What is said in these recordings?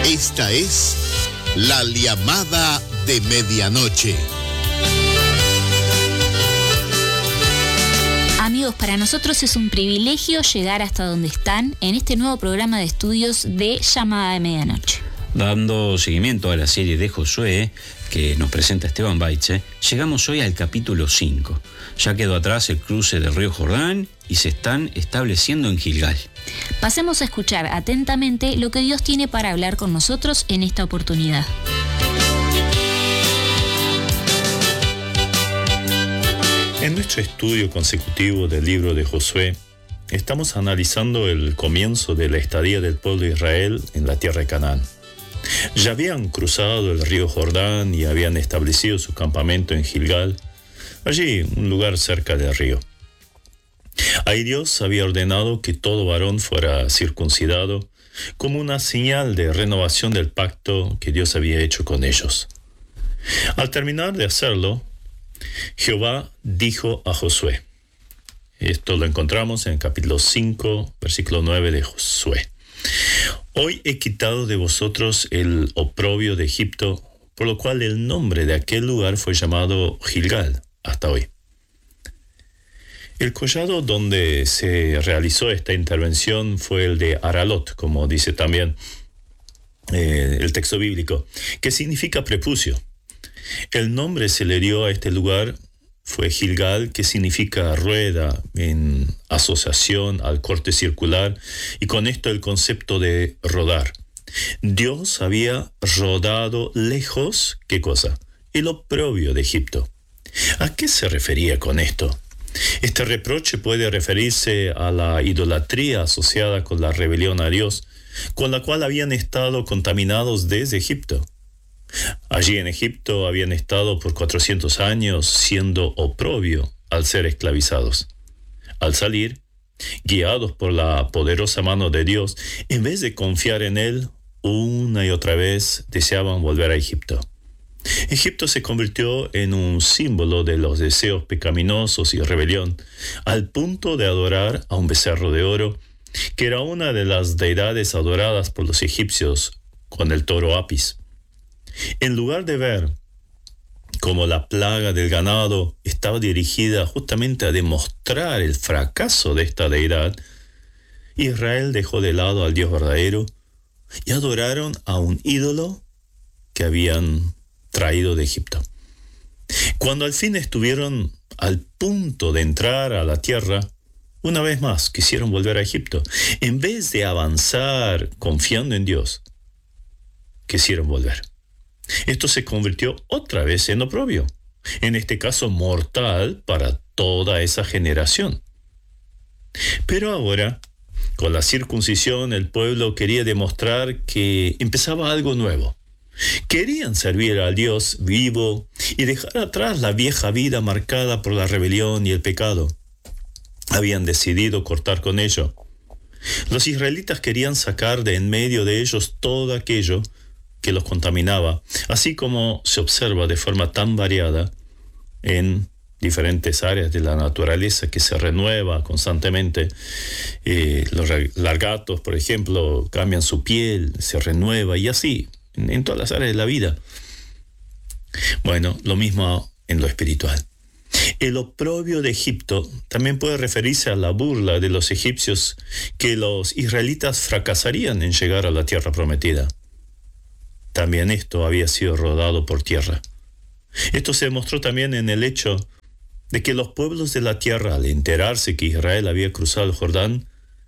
Esta es la llamada de medianoche. Amigos, para nosotros es un privilegio llegar hasta donde están en este nuevo programa de estudios de Llamada de Medianoche. Dando seguimiento a la serie de Josué que nos presenta Esteban Baitze, llegamos hoy al capítulo 5. Ya quedó atrás el cruce del río Jordán y se están estableciendo en Gilgal. Pasemos a escuchar atentamente lo que Dios tiene para hablar con nosotros en esta oportunidad. En nuestro estudio consecutivo del libro de Josué, estamos analizando el comienzo de la estadía del pueblo de Israel en la tierra de Canaán. Ya habían cruzado el río Jordán y habían establecido su campamento en Gilgal, allí un lugar cerca del río. Ahí Dios había ordenado que todo varón fuera circuncidado como una señal de renovación del pacto que Dios había hecho con ellos. Al terminar de hacerlo, Jehová dijo a Josué, esto lo encontramos en el capítulo 5, versículo 9 de Josué. Hoy he quitado de vosotros el oprobio de Egipto, por lo cual el nombre de aquel lugar fue llamado Gilgal hasta hoy. El collado donde se realizó esta intervención fue el de Aralot, como dice también el texto bíblico, que significa prepucio. El nombre se le dio a este lugar fue Gilgal, que significa rueda en asociación al corte circular, y con esto el concepto de rodar. Dios había rodado lejos, ¿qué cosa? El oprobio de Egipto. ¿A qué se refería con esto? Este reproche puede referirse a la idolatría asociada con la rebelión a Dios, con la cual habían estado contaminados desde Egipto. Allí en Egipto habían estado por 400 años siendo oprobio al ser esclavizados. Al salir, guiados por la poderosa mano de Dios, en vez de confiar en Él, una y otra vez deseaban volver a Egipto. Egipto se convirtió en un símbolo de los deseos pecaminosos y rebelión, al punto de adorar a un becerro de oro, que era una de las deidades adoradas por los egipcios con el toro Apis. En lugar de ver cómo la plaga del ganado estaba dirigida justamente a demostrar el fracaso de esta deidad, Israel dejó de lado al Dios verdadero y adoraron a un ídolo que habían traído de Egipto. Cuando al fin estuvieron al punto de entrar a la tierra, una vez más quisieron volver a Egipto. En vez de avanzar confiando en Dios, quisieron volver. Esto se convirtió otra vez en oprobio, en este caso mortal para toda esa generación. Pero ahora, con la circuncisión, el pueblo quería demostrar que empezaba algo nuevo. Querían servir al Dios vivo y dejar atrás la vieja vida marcada por la rebelión y el pecado. Habían decidido cortar con ello. Los israelitas querían sacar de en medio de ellos todo aquello que los contaminaba, así como se observa de forma tan variada en diferentes áreas de la naturaleza que se renueva constantemente. Los lagartos, por ejemplo, cambian su piel, se renueva, y así en todas las áreas de la vida. Bueno, lo mismo en lo espiritual. El oprobio de Egipto también puede referirse a la burla de los egipcios que los israelitas fracasarían en llegar a la tierra prometida. También esto había sido rodado por tierra. Esto se demostró también en el hecho de que los pueblos de la tierra, al enterarse que Israel había cruzado el Jordán,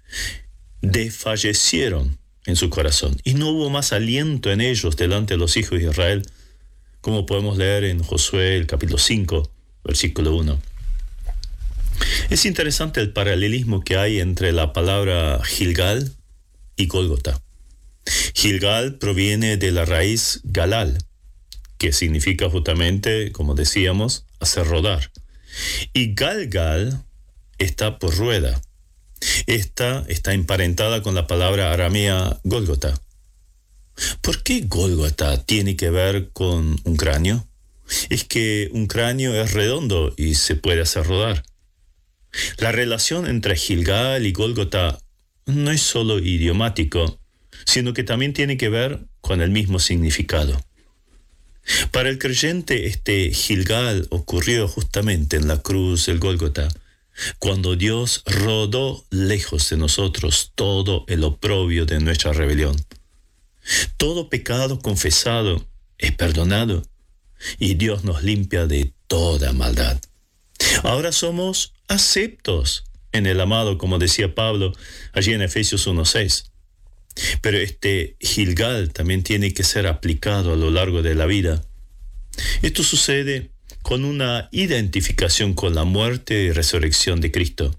desfallecieron en su corazón, y no hubo más aliento en ellos delante de los hijos de Israel, como podemos leer en Josué, el capítulo 5, versículo 1. Es interesante el paralelismo que hay entre la palabra Gilgal y Gólgota. Gilgal proviene de la raíz galal, que significa justamente, como decíamos, hacer rodar. Y Galgal está por rueda. Esta está emparentada con la palabra aramea Gólgota. ¿Por qué Gólgota tiene que ver con un cráneo? Es que un cráneo es redondo y se puede hacer rodar. La relación entre Gilgal y Gólgota no es solo idiomático, sino que también tiene que ver con el mismo significado. Para el creyente, este Gilgal ocurrió justamente en la cruz del Gólgota, cuando Dios rodó lejos de nosotros todo el oprobio de nuestra rebelión. Todo pecado confesado es perdonado y Dios nos limpia de toda maldad. Ahora somos aceptos en el amado, como decía Pablo allí en Efesios 1:6. Pero este Gilgal también tiene que ser aplicado a lo largo de la vida. Esto sucede con una identificación con la muerte y resurrección de Cristo.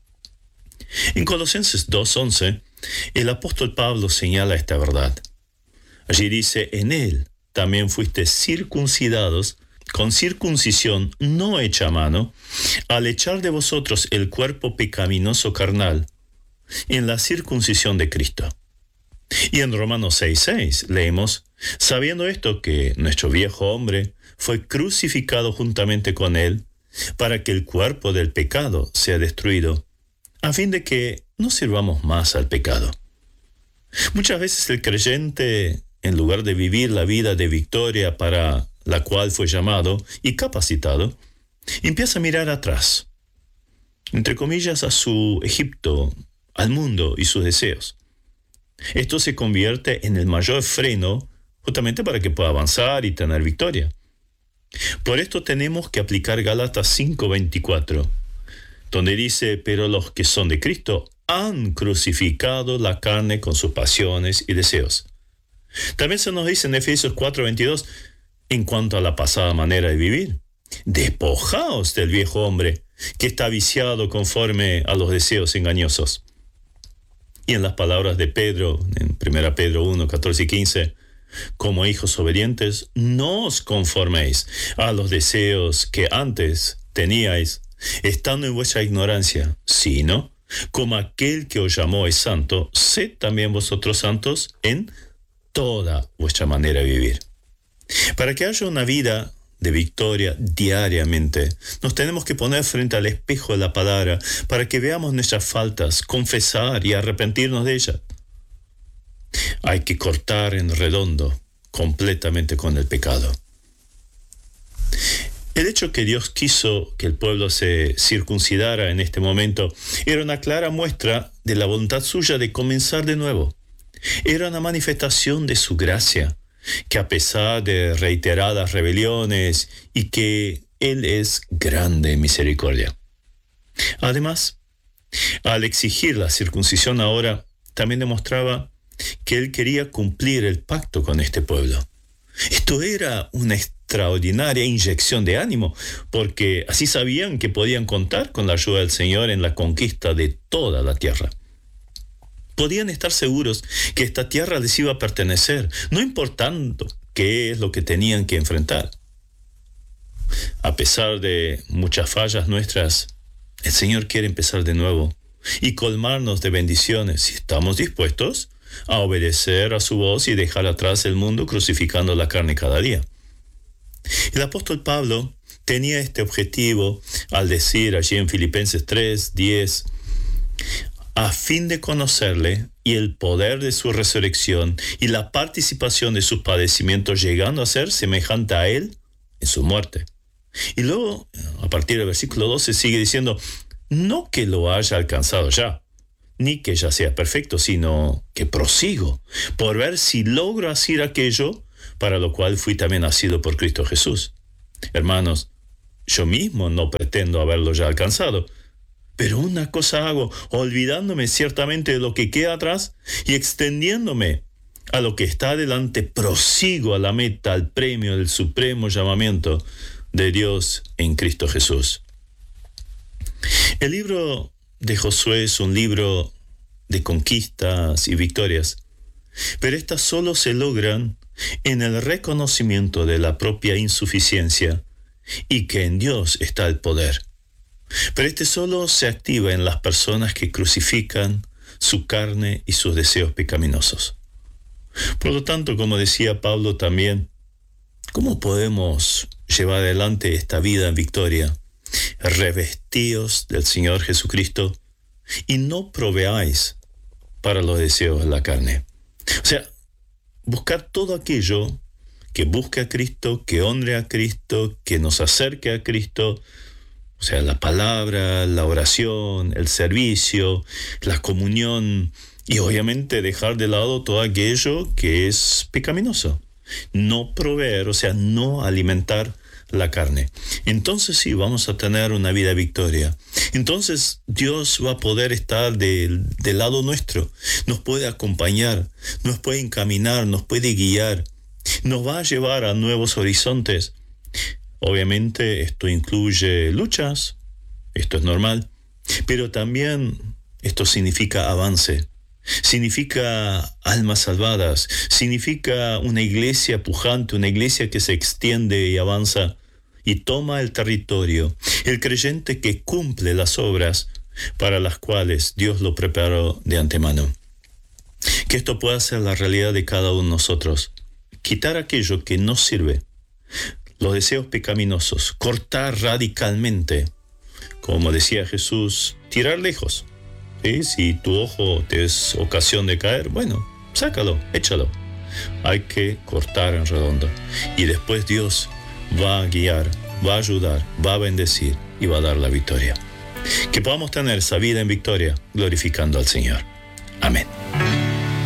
En Colosenses 2:11, el apóstol Pablo señala esta verdad. Allí dice: en él también fuiste circuncidados con circuncisión no hecha a mano, al echar de vosotros el cuerpo pecaminoso carnal, en la circuncisión de Cristo. Y en Romanos 6:6 leemos: sabiendo esto, que nuestro viejo hombre fue crucificado juntamente con él, para que el cuerpo del pecado sea destruido, a fin de que no sirvamos más al pecado. Muchas veces el creyente, en lugar de vivir la vida de victoria para la cual fue llamado y capacitado, empieza a mirar atrás, entre comillas, a su Egipto, al mundo y sus deseos. Esto se convierte en el mayor freno justamente para que pueda avanzar y tener victoria. Por esto tenemos que aplicar Gálatas 5:24, donde dice: pero los que son de Cristo han crucificado la carne con sus pasiones y deseos. También se nos dice en Efesios 4:22, en cuanto a la pasada manera de vivir: despojaos del viejo hombre, que está viciado conforme a los deseos engañosos. Y en las palabras de Pedro, en 1 Pedro 1:14 y 15, como hijos obedientes, no os conforméis a los deseos que antes teníais, estando en vuestra ignorancia, sino, como aquel que os llamó es santo, sed también vosotros santos en toda vuestra manera de vivir. Para que haya una vida de victoria diariamente, nos tenemos que poner frente al espejo de la palabra para que veamos nuestras faltas, confesar y arrepentirnos de ellas. Hay que cortar en redondo completamente con el pecado. El hecho que Dios quiso que el pueblo se circuncidara en este momento era una clara muestra de la voluntad suya de comenzar de nuevo. Era una manifestación de su gracia, que a pesar de reiteradas rebeliones y que Él es grande en misericordia. Además, al exigir la circuncisión ahora, también demostraba que Él quería cumplir el pacto con este pueblo. Esto era una extraordinaria inyección de ánimo, porque así sabían que podían contar con la ayuda del Señor en la conquista de toda la tierra. Podían estar seguros que esta tierra les iba a pertenecer, no importando qué es lo que tenían que enfrentar. A pesar de muchas fallas nuestras, el Señor quiere empezar de nuevo y colmarnos de bendiciones si estamos dispuestos a obedecer a su voz y dejar atrás el mundo crucificando la carne cada día. El apóstol Pablo tenía este objetivo al decir allí en Filipenses 3:10, a fin de conocerle y el poder de su resurrección y la participación de sus padecimientos, llegando a ser semejante a él en su muerte. Y luego, a partir del versículo 12, sigue diciendo, no que lo haya alcanzado ya, ni que ya sea perfecto, sino que prosigo por ver si logro hacer aquello para lo cual fui también nacido por Cristo Jesús. Hermanos, yo mismo no pretendo haberlo ya alcanzado, pero una cosa hago, olvidándome ciertamente de lo que queda atrás y extendiéndome a lo que está adelante, prosigo a la meta, al premio del supremo llamamiento de Dios en Cristo Jesús. El libro de Josué es un libro de conquistas y victorias, pero estas solo se logran en el reconocimiento de la propia insuficiencia y que en Dios está el poder. Pero este solo se activa en las personas que crucifican su carne y sus deseos pecaminosos. Por lo tanto, como decía Pablo también, ¿cómo podemos llevar adelante esta vida en victoria? Revestíos del Señor Jesucristo y no proveáis para los deseos de la carne. O sea, buscar todo aquello que busque a Cristo, que honre a Cristo, que nos acerque a Cristo. O sea, la palabra, la oración, el servicio, la comunión, y obviamente dejar de lado todo aquello que es pecaminoso. No proveer, o sea, no alimentar la carne. Entonces sí, vamos a tener una vida de victoria. Entonces Dios va a poder estar del lado nuestro, nos puede acompañar, nos puede encaminar, nos puede guiar, nos va a llevar a nuevos horizontes. Obviamente esto incluye luchas, esto es normal, pero también esto significa avance, significa almas salvadas, significa una iglesia pujante, una iglesia que se extiende y avanza y toma el territorio, el creyente que cumple las obras para las cuales Dios lo preparó de antemano. Que esto pueda ser la realidad de cada uno de nosotros, quitar aquello que no sirve, los deseos pecaminosos, cortar radicalmente, como decía Jesús, tirar lejos. ¿Sí? Si tu ojo te es ocasión de caer, bueno, sácalo, échalo. Hay que cortar en redondo. Y después Dios va a guiar, va a ayudar, va a bendecir y va a dar la victoria. Que podamos tener esa vida en victoria, glorificando al Señor. Amén.